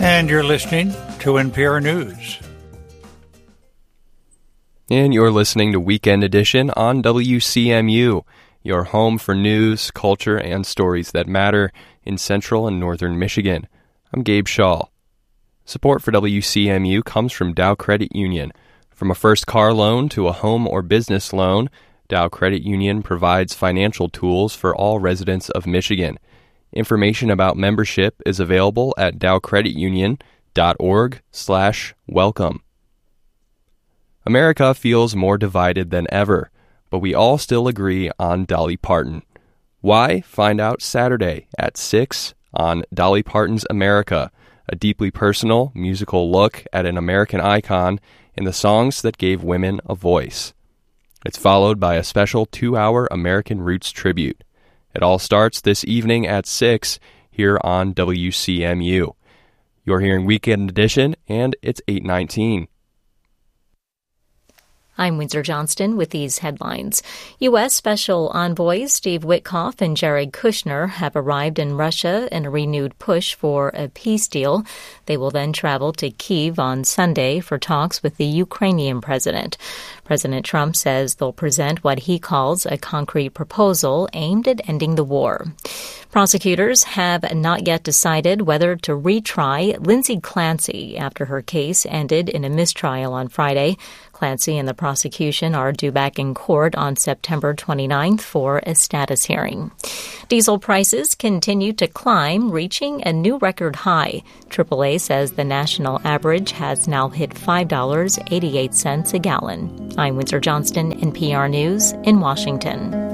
And you're listening to NPR News. And you're listening to Weekend Edition on WCMU, your home for news, culture, and stories that matter in central and northern Michigan. I'm Gabe Shaw. Support for WCMU comes from Dow Credit Union. From a first car loan to a home or business loan, Dow Credit Union provides financial tools for all residents of Michigan. Information about membership is available at dowcreditunion.org/welcome. America feels more divided than ever, but we all still agree on Dolly Parton. Why? Find out Saturday at 6 on Dolly Parton's America, a deeply personal musical look at an American icon and the songs that gave women a voice. It's followed by a special 2-hour American Roots tribute. It all starts this evening at 6 here on WCMU. You're hearing Weekend Edition, and it's 8:19. I'm Windsor Johnston with these headlines. U.S. Special Envoys Steve Witkoff and Jared Kushner have arrived in Russia in a renewed push for a peace deal. They will then travel to Kyiv on Sunday for talks with the Ukrainian president. President Trump says they'll present what he calls a concrete proposal aimed at ending the war. Prosecutors have not yet decided whether to retry Lindsay Clancy after her case ended in a mistrial on Friday. Clancy and the prosecution are due back in court on September 29th for a status hearing. Diesel prices continue to climb, reaching a new record high. AAA says the national average has now hit $5.88 a gallon. I'm Windsor Johnston, NPR News in Washington.